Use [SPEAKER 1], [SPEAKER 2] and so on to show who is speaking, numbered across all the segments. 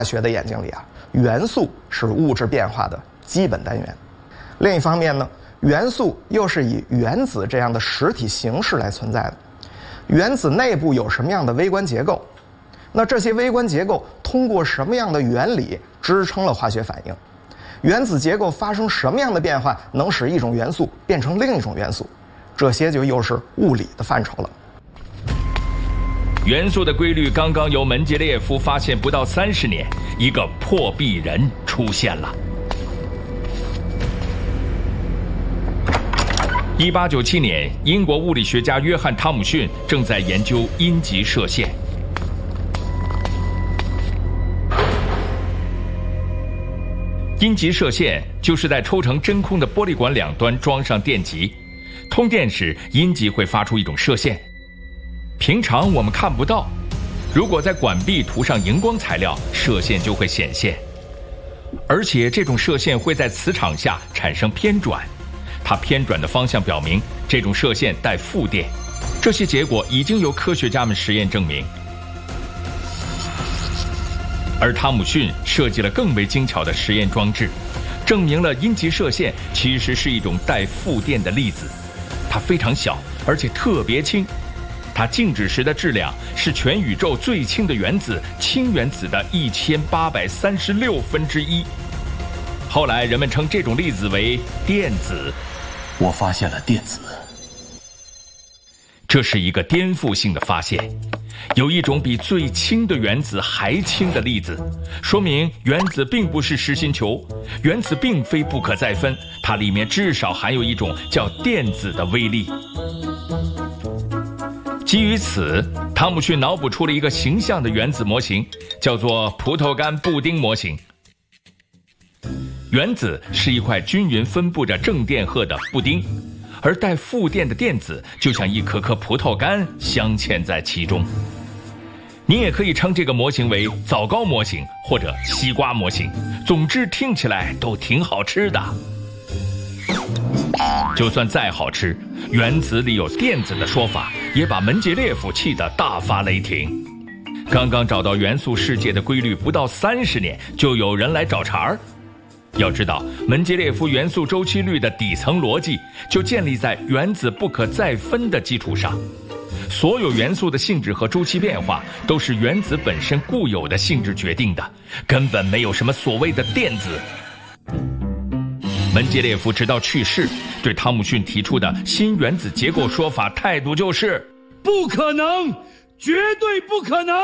[SPEAKER 1] 学的眼睛里啊，元素是物质变化的基本单元。另一方面呢，元素又是以原子这样的实体形式来存在的。原子内部有什么样的微观结构？那这些微观结构通过什么样的原理支撑了化学反应？原子结构发生什么样的变化，能使一种元素变成另一种元素？这些就又是物理的范畴了。
[SPEAKER 2] 元素的规律刚刚由门捷列夫发现不到30年，一个破壁人出现了。1897年，英国物理学家约翰·汤姆逊正在研究阴极射线。阴极射线就是在抽成真空的玻璃管两端装上电极，通电时阴极会发出一种射线。平常我们看不到，如果在管壁涂上荧光材料，射线就会显现。而且这种射线会在磁场下产生偏转，它偏转的方向表明这种射线带负电。这些结果已经由科学家们实验证明。而汤姆逊设计了更为精巧的实验装置，证明了阴极射线其实是一种带负电的粒子。它非常小，而且特别轻。它静止时的质量是全宇宙最轻的原子氢原子的1836%。后来人们称这种粒子为电子。
[SPEAKER 3] 我发现了电子。
[SPEAKER 2] 这是一个颠覆性的发现。有一种比最轻的原子还轻的粒子，说明原子并不是实心球，原子并非不可再分，它里面至少含有一种叫电子的微粒。基于此，汤姆逊脑补出了一个形象的原子模型，叫做葡萄干布丁模型。原子是一块均匀分布着正电荷的布丁，而带负电的电子就像一颗颗葡萄干镶嵌在其中。你也可以称这个模型为枣糕模型或者西瓜模型，总之听起来都挺好吃的。就算再好吃，原子里有电子的说法也把门捷列夫气得大发雷霆。刚刚找到元素世界的规律不到30年，就有人来找茬儿。要知道，门捷列夫元素周期律的底层逻辑就建立在原子不可再分的基础上。所有元素的性质和周期变化都是原子本身固有的性质决定的，根本没有什么所谓的电子。门捷列夫直到去世，对汤姆逊提出的新原子结构说法态度就是
[SPEAKER 3] 不可能，绝对不可能。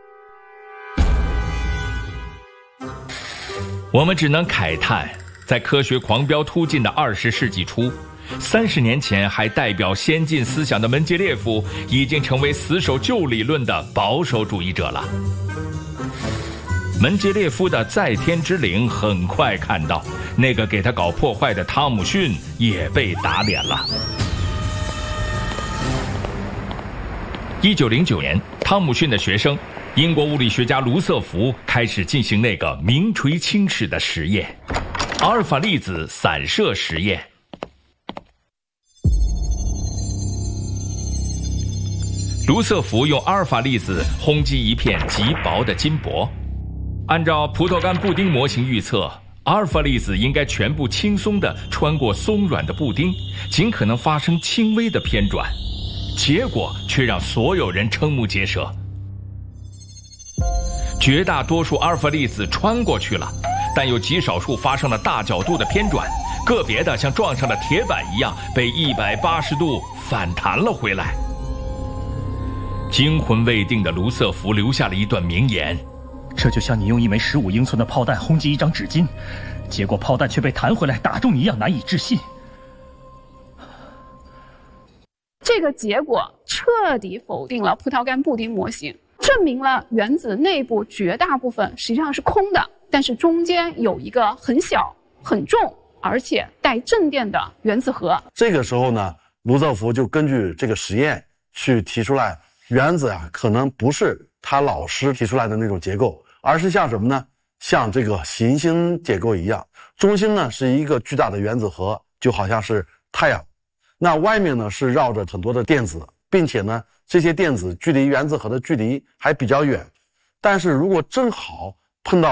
[SPEAKER 2] 我们只能慨叹，在科学狂飙突进的20世纪初，30年前还代表先进思想的门捷列夫已经成为死守旧理论的保守主义者了。门捷列夫的在天之灵很快看到，那个给他搞破坏的汤姆逊也被打脸了。1909年，汤姆逊的学生英国物理学家卢瑟福开始进行那个名垂青史的实验——阿尔法粒子散射实验。卢瑟福用阿尔法粒子轰击一片极薄的金箔，按照葡萄干布丁模型预测，阿尔法粒子应该全部轻松地穿过松软的布丁，尽可能发生轻微的偏转。结果却让所有人瞠目结舌。绝大多数阿尔法粒子穿过去了，但有极少数发生了大角度的偏转，个别的像撞上了铁板一样被180度反弹了回来。惊魂未定的卢瑟福留下了一段名言：
[SPEAKER 3] 这就像你用一枚15英寸的炮弹轰击一张纸巾，结果炮弹却被弹回来打中你一样难以置信。
[SPEAKER 4] 这个结果彻底否定了葡萄干布丁模型，证明了原子内部绝大部分实际上是空的，但是中间有一个很小、很重而且带正电的原子核。
[SPEAKER 5] 这个时候呢，卢瑟福就根据这个实验去提出来，原子啊可能不是他老师提出来的那种结构，而是像什么呢？像这个行星结构一样，中心呢是一个巨大的原子核，就好像是太阳。那外面呢是绕着很多的电子，并且呢这些电子距离原子核的距离还比较远。但是如果正好碰到